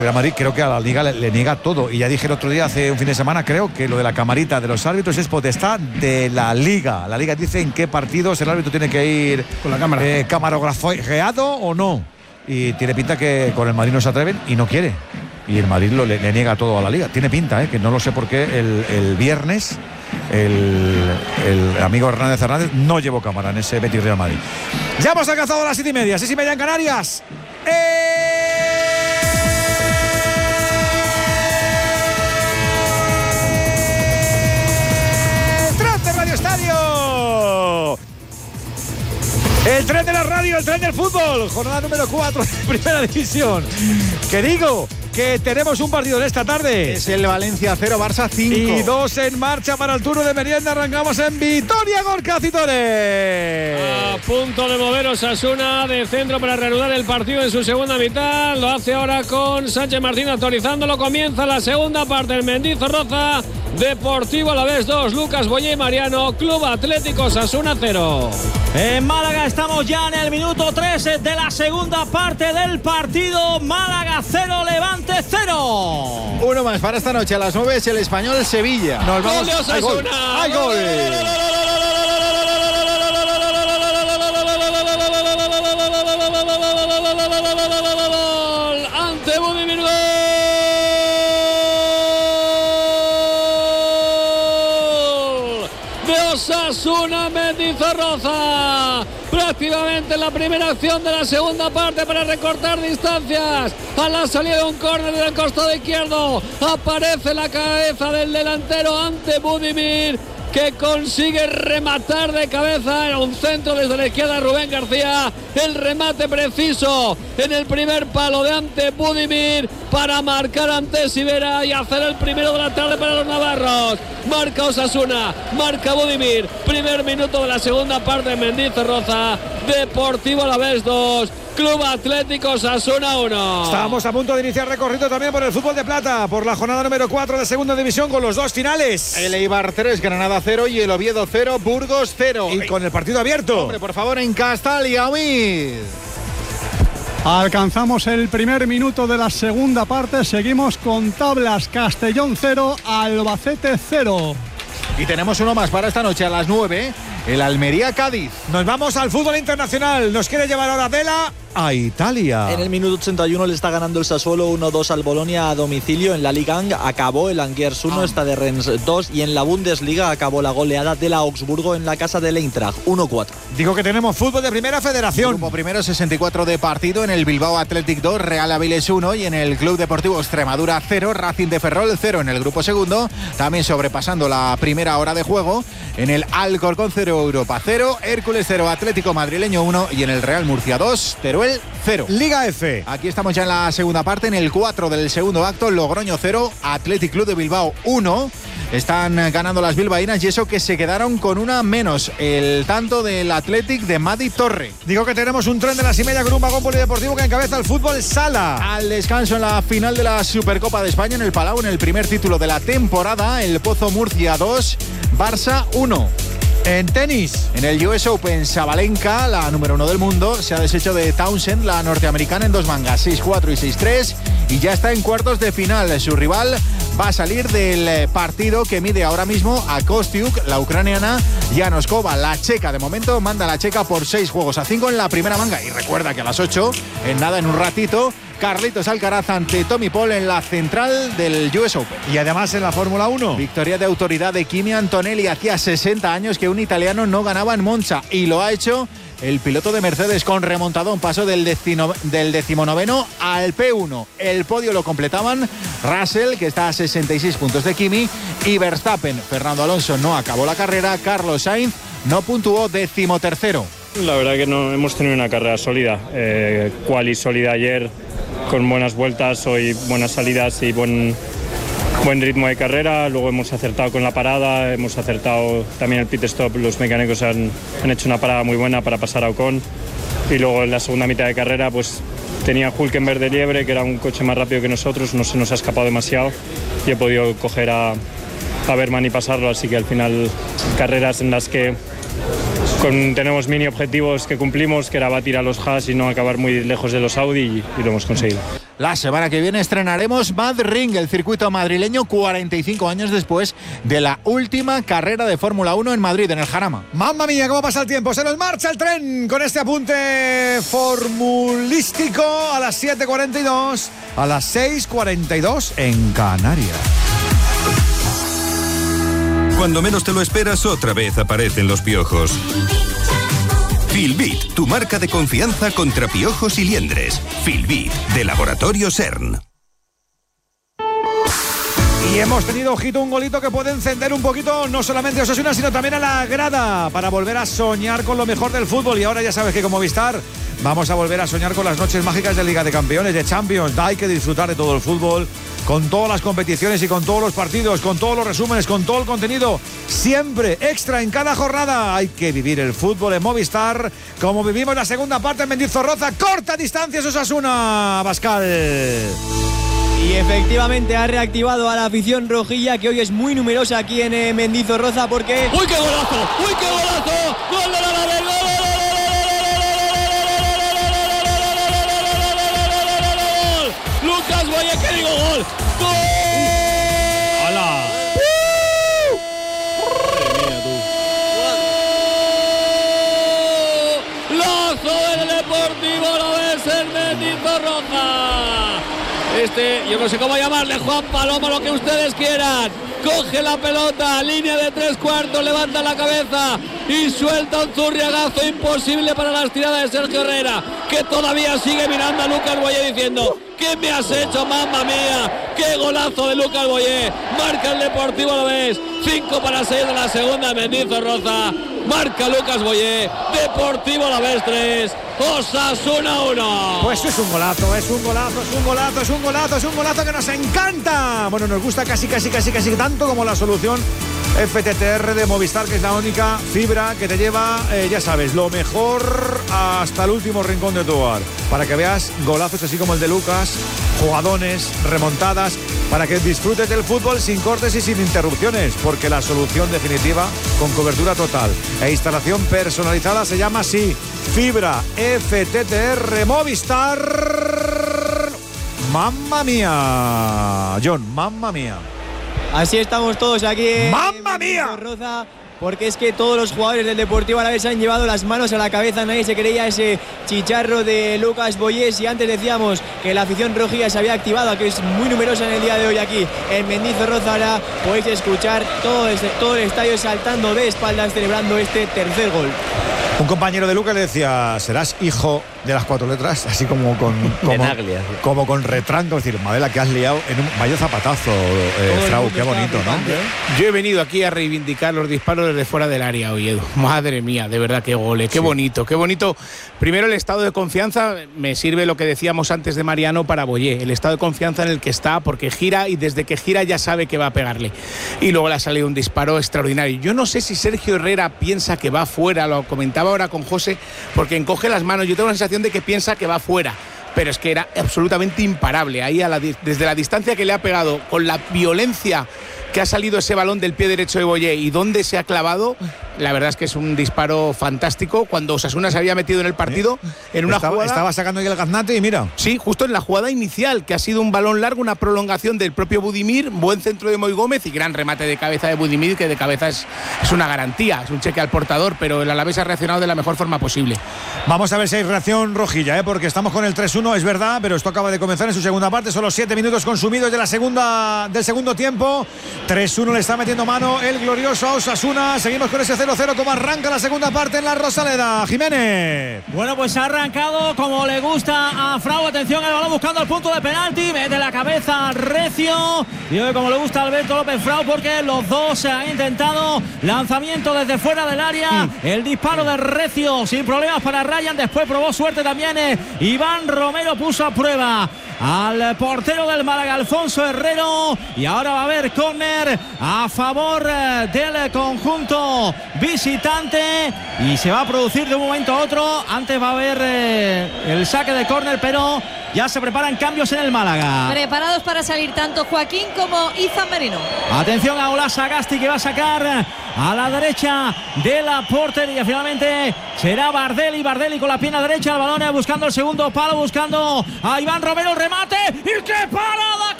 Real Madrid creo que a la Liga le niega todo. Y ya dije el otro día, hace un fin de semana, creo que lo de la camarita de los árbitros es potestad de la Liga. La Liga dice en qué partidos el árbitro tiene que ir con la cámara, camarografiado o no. Y tiene pinta que con el Madrid no se atreven y no quiere. Y el Madrid le niega todo a la Liga. Tiene pinta, que no lo sé por qué el viernes el amigo Hernández no llevó cámara en ese Betis Real Madrid. Ya hemos alcanzado las 7:30, 6:30 en Canarias. Estadio. El tren de la radio, el tren del fútbol. Jornada número 4 de Primera División. Que digo que tenemos un partido en esta tarde. Es el Valencia 0, Barça 5. Y 2 en marcha para el turno de merienda. Arrancamos en Vitoria, Gorka Citores. A punto de mover Osasuna de centro para reanudar el partido en su segunda mitad. Lo hace ahora con Sánchez Martín actualizándolo. Comienza la segunda parte. El Mendizorroza, Deportivo Alavés 2, Lucas Boyé y Mariano. Club Atlético Osasuna 0. En Málaga estamos ya en el minuto 3 de la segunda parte del partido. Málaga 0, Levante 0. Uno más para esta noche a las 9 es el Español Sevilla. Nos vamos. ¡Gol de Osasuna! ¡Hay gol! Ante Budimir, gol de Osasuna, Mendizorroza. Prácticamente la primera acción de la segunda parte para recortar distancias. A la salida de un córner del costado izquierdo aparece la cabeza del delantero Ante Budimir, que consigue rematar de cabeza en un centro desde la izquierda Rubén García. El remate preciso en el primer palo de Ante Budimir para marcar ante Sivera y hacer el primero de la tarde para los navarros. Marca Osasuna, marca Budimir. Primer minuto de la segunda parte de Mendizorroza. Deportivo Alavés 2, Club Atlético Osasuna 1. Estamos a punto de iniciar recorrido también por el fútbol de plata, por la jornada número 4 de segunda división con los dos finales. El Eibar 3, Granada 0 y el Oviedo 0, Burgos 0. Y con el partido abierto. Hombre, por favor, en Castalia, Omid. Alcanzamos el primer minuto de la segunda parte. Seguimos con tablas. Castellón 0, Albacete 0. Y tenemos uno más para esta noche a las 9. El Almería-Cádiz. Nos vamos al fútbol internacional. Nos quiere llevar ahora Vela a Italia. En el minuto 81 le está ganando el Sassuolo 1-2 al Bolonia a domicilio. En la Liga 1 acabó el Angers 1, Stade Rennes 2, y en la Bundesliga acabó la goleada del Augsburgo en la casa del Eintracht 1-4. Digo que tenemos fútbol de Primera Federación. Grupo primero, 64 de partido. En el Bilbao Athletic 2, Real Avilés 1, y en el Club Deportivo Extremadura 0, Racing de Ferrol 0. En el grupo segundo, también sobrepasando la primera hora de juego, en el Alcorcón 0, Europa 0, Hércules 0, Atlético Madrileño 1, y en el Real Murcia 2, Teruel 0. Liga F. Aquí estamos ya en la segunda parte, en el 4 del segundo acto. Logroño 0, Athletic Club de Bilbao 1. Están ganando las bilbaínas, y eso que se quedaron con una menos. El tanto del Athletic de Madi Torre. Digo que tenemos un tren de las y media con un vagón polideportivo que encabeza el fútbol sala. Al descanso en la final de la Supercopa de España en el Palau, en el primer título de la temporada, el Pozo Murcia 2, Barça 1. En tenis, en el US Open, Sabalenka, la número 1 del mundo, se ha deshecho de Townsend, la norteamericana, en dos mangas, 6-4 y 6-3, y ya está en cuartos de final. Su rival va a salir del partido que mide ahora mismo a Kostiuk, la ucraniana, y a Noskova, la checa. De momento manda la checa por 6-5 en la primera manga. Y recuerda que a las 8, en un ratito, Carlitos Alcaraz ante Tommy Paul en la central del US Open. Y además en la Fórmula 1. Victoria de autoridad de Kimi Antonelli. Hacía 60 años que un italiano no ganaba en Monza, y lo ha hecho el piloto de Mercedes con remontadón. Pasó del 19º al P1. El podio lo completaban Russell, que está a 66 puntos de Kimi, y Verstappen. Fernando Alonso no acabó la carrera. Carlos Sainz no puntuó, 13º. La verdad que no hemos tenido una carrera sólida. Quali sólida ayer, con buenas vueltas, hoy buenas salidas y buen ritmo de carrera. Luego hemos acertado con la parada, hemos acertado también el pit stop. Los mecánicos han hecho una parada muy buena para pasar a Ocon. Y luego en la segunda mitad de carrera pues tenía Hülkenberg de liebre, que era un coche más rápido que nosotros, no se nos ha escapado demasiado y he podido coger a Berman y pasarlo. Así que al final carreras en las que tenemos mini objetivos que cumplimos, que era batir a los Haas y no acabar muy lejos de los Audi, y lo hemos conseguido. La semana que viene estrenaremos Madrid, el circuito madrileño, 45 años después de la última carrera de Fórmula 1 en Madrid, en el Jarama. ¡Mamma mía, cómo pasa el tiempo! Se nos marcha el tren con este apunte formulístico a las 7:42, a las 6:42 en Canarias. Cuando menos te lo esperas, otra vez aparecen los piojos. Filbit, tu marca de confianza contra piojos y liendres. Filbit, de Laboratorio CERN. Y hemos tenido, ojito, un golito que puede encender un poquito no solamente a Osasuna, sino también a la grada, para volver a soñar con lo mejor del fútbol. Y ahora ya sabes que como Movistar vamos a volver a soñar con las noches mágicas de Liga de Campeones, de Champions. Hay que disfrutar de todo el fútbol, con todas las competiciones y con todos los partidos, con todos los resúmenes, con todo el contenido, siempre extra en cada jornada. Hay que vivir el fútbol en Movistar, como vivimos la segunda parte en Mendizorroza. Corta distancias Osasuna, Pascal. Y efectivamente ha reactivado a la afición rojilla, que hoy es muy numerosa aquí en Mendizorroza, porque... ¡Uy, qué golazo! ¡Uy, qué golazo! ¡Gol de la Alavés! ¡Gol! ¡Lucas Boye, que digo gol! ¡Gol! ¡Hala! ¡Lazo del Deportivo Alavés en Mendizorroza! Yo no sé cómo llamarle, Juan Paloma, lo que ustedes quieran. Coge la pelota, línea de 3/4, levanta la cabeza y suelta un zurriagazo imposible para las tiradas de Sergio Herrera, que todavía sigue mirando a Lucas Boye diciendo: ¿qué me has hecho, mamma mía? ¡Qué golazo de Lucas Boye! Marca el Deportivo Alavés, 5:06 de la segunda, Mendizorroza. Marca Lucas Boye, Deportivo Alavés 3, Osasuna 1. Pues es un golazo, es un golazo, es un golazo, es un golazo, es un golazo que nos encanta. Bueno, nos gusta casi tanto como la solución FTTR de Movistar, que es la única fibra que te lleva, ya sabes, lo mejor hasta el último rincón de tu hogar, para que veas golazos así como el de Lucas, jugadones, remontadas, para que disfrutes del fútbol sin cortes y sin interrupciones, porque la solución definitiva, con cobertura total e instalación personalizada, se llama así: Fibra FTTR Movistar. ¡Mamma mía! John, ¡mamma mía! Así estamos todos aquí en ¡Mamma mía! Roza, porque es que todos los jugadores del Deportivo Alavés han llevado las manos a la cabeza. Nadie se creía ese chicharro de Lucas Boye. Y antes decíamos que la afición rojilla se había activado, que es muy numerosa en el día de hoy aquí en Mendizorroza. Ahora podéis escuchar todo el estadio saltando de espaldas, celebrando este tercer gol. Un compañero de Lucas le decía: serás hijo de las 4 letras, así como con retranco, es decir, Madela, que has liado en un mayor zapatazo, Frau, qué bonito, ¿no? Yo he venido aquí a reivindicar los disparos desde fuera del área hoy, Edu. Madre mía, de verdad, qué goles, qué bonito, qué bonito. Primero, el estado de confianza, me sirve lo que decíamos antes de Mariano para Boye, el estado de confianza en el que está, porque gira y desde que gira ya sabe que va a pegarle. Y luego le ha salido un disparo extraordinario. Yo no sé si Sergio Herrera piensa que va fuera, lo comentaba ahora con José, porque encoge las manos. Yo tengo la sensación de que piensa que va fuera, pero es que era absolutamente imparable. Ahí desde la distancia que le ha pegado, con la violencia que ha salido ese balón del pie derecho de Boye y dónde se ha clavado, la verdad es que es un disparo fantástico. Cuando Osasuna se había metido en el partido, en una jugada... Estaba sacando ahí el gaznate y mira. Sí, justo en la jugada inicial, que ha sido un balón largo, una prolongación del propio Budimir, buen centro de Moy Gómez y gran remate de cabeza de Budimir, que de cabeza es una garantía, es un cheque al portador, pero el Alavés ha reaccionado de la mejor forma posible. Vamos a ver si hay reacción rojilla, porque estamos con el 3-1, es verdad, pero esto acaba de comenzar en su segunda parte. Son los 7 minutos consumidos del segundo tiempo. 3-1 le está metiendo mano el glorioso a Osasuna. Seguimos con ese 0-0. ¿Cómo arranca la segunda parte en la Rosaleda, Jiménez? Bueno, pues ha arrancado como le gusta a Frau. Atención, el balón buscando el punto de penalti. Mete la cabeza Recio. Y hoy como le gusta a Alberto López Frau, porque los dos se han intentado lanzamiento desde fuera del área. El disparo de Recio sin problemas para Ryan. Después probó suerte también Iván Romero, puso a prueba al portero del Málaga, Alfonso Herrero, y ahora va a haber córner a favor del conjunto visitante y se va a producir de un momento a otro. Antes va a haber el saque de córner, pero ya se preparan cambios en el Málaga. Preparados para salir tanto Joaquín como Izan Merino. Atención a Olas Sagasti, que va a sacar a la derecha de la portería. Finalmente será Bardelli con la pierna derecha, el balón buscando el segundo palo, buscando a Iván Romero, el remate, y qué parada